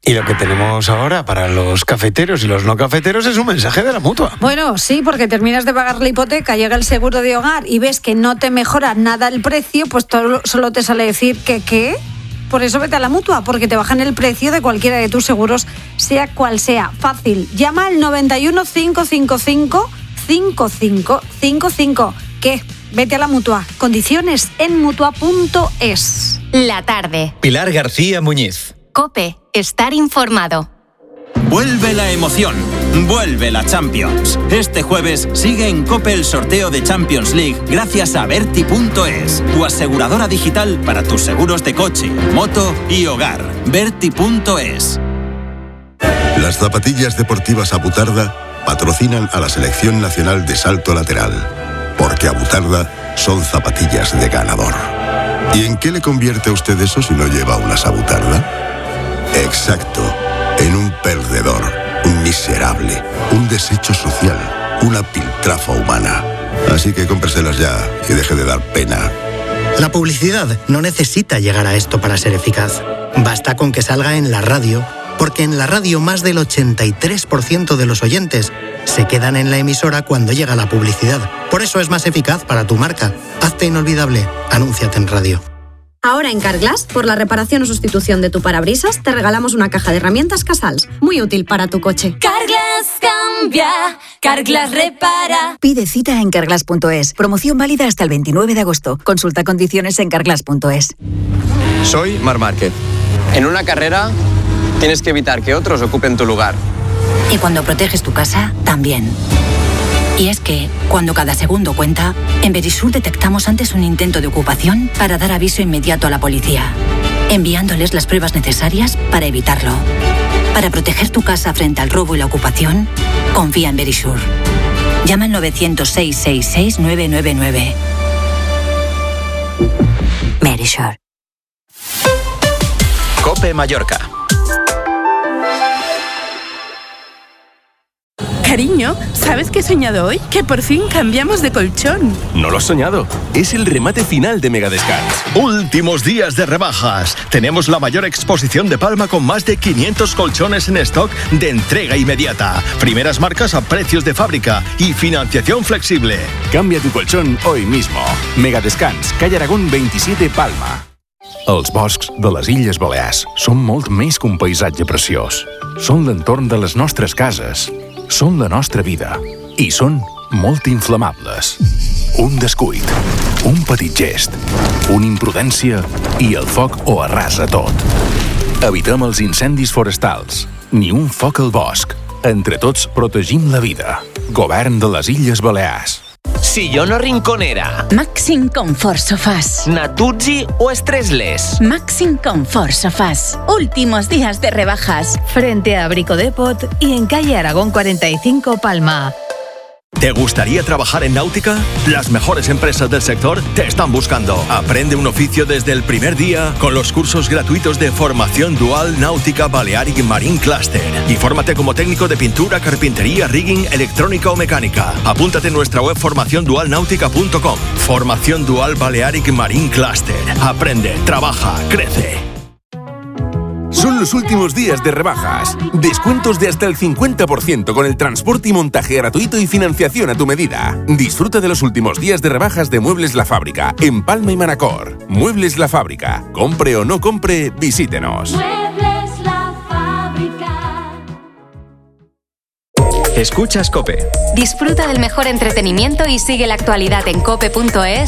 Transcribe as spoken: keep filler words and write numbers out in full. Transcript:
Y lo que tenemos ahora para los cafeteros y los no cafeteros es un mensaje de la Mutua. Bueno, sí, porque terminas de pagar la hipoteca, llega el seguro de hogar y ves que no te mejora nada el precio, pues todo, solo te sale decir que ¿qué? Por eso vete a la Mutua, porque te bajan el precio de cualquiera de tus seguros, sea cual sea. Fácil, llama al noventa y uno, cinco cinco cinco, cinco cinco cinco cinco. ¿Qué? Vete a la Mutua. Condiciones en mutua punto es. La tarde. Pilar García Muñiz. COPE. Estar informado. Vuelve la emoción. Vuelve la Champions. Este jueves sigue en COPE el sorteo de Champions League gracias a Berti punto es, tu aseguradora digital para tus seguros de coche, moto y hogar. Berti punto es. Las zapatillas deportivas Abutarda patrocinan a la Selección Nacional de Salto Lateral, porque Abutarda son zapatillas de ganador. ¿Y en qué le convierte a usted eso si no lleva unas Abutarda? Exacto, en un perdedor, un miserable, un desecho social, una piltrafa humana. Así que cómpreselas ya y deje de dar pena. La publicidad no necesita llegar a esto para ser eficaz. Basta con que salga en la radio, porque en la radio más del ochenta y tres por ciento de los oyentes se quedan en la emisora cuando llega la publicidad. Por eso es más eficaz para tu marca. Hazte inolvidable. Anúnciate en radio. Ahora en Carglass, por la reparación o sustitución de tu parabrisas, te regalamos una caja de herramientas Casals, muy útil para tu coche. Carglass cambia, Carglass repara. Pide cita en carglass punto es. Promoción válida hasta el veintinueve de agosto. Consulta condiciones en carglass punto es. Soy Marc Márquez. En una carrera tienes que evitar que otros ocupen tu lugar. Y cuando proteges tu casa, también. Y es que, cuando cada segundo cuenta, en Verisur detectamos antes un intento de ocupación para dar aviso inmediato a la policía, enviándoles las pruebas necesarias para evitarlo. Para proteger tu casa frente al robo y la ocupación, confía en Verisur. Llama al novecientos, seiscientos sesenta y seis, novecientos noventa y nueve. Verisur. COPE Mallorca. Cariño, ¿sabes qué he soñado hoy? Que por fin cambiamos de colchón. No lo has soñado. Es el remate final de Megadescans. Últimos días de rebajas. Tenemos la mayor exposición de Palma con más de quinientos colchones en stock de entrega inmediata. Primeras marcas a precios de fábrica y financiación flexible. Cambia tu colchón hoy mismo. Megadescans, calle Aragón veintisiete, Palma. Els boscs de les Illes Balears són molt més que un paisatge preciós. Són l'entorn de les nostres cases. Són la nostra vida. I són molt inflamables. Un descuit, un petit gest, una imprudència i el foc ho arrasa tot. Evitem els incendis forestals. Ni un foc al bosc. Entre tots protegim la vida. Govern de les Illes Balears. Sillón o rinconera. Maxim Comfort Sofás. Natuzzi o Stressless. Maxim Comfort Sofás. Últimos días de rebajas. Frente a Brico Depot y en calle Aragón cuarenta y cinco, Palma. ¿Te gustaría trabajar en náutica? Las mejores empresas del sector te están buscando. Aprende un oficio desde el primer día con los cursos gratuitos de formación dual Náutica Balearic Marine Cluster. Y fórmate como técnico de pintura, carpintería, rigging, electrónica o mecánica. Apúntate en nuestra web formación dual náutica punto com. Formación dual Balearic Marine Cluster. Aprende, trabaja, crece. Son los últimos días de rebajas. Descuentos de hasta el cincuenta por ciento con el transporte y montaje gratuito y financiación a tu medida. Disfruta de los últimos días de rebajas de Muebles La Fábrica en Palma y Manacor. Muebles La Fábrica. Compre o no compre, visítenos. Muebles La Fábrica. Escuchas COPE. Disfruta del mejor entretenimiento y sigue la actualidad en cope punto es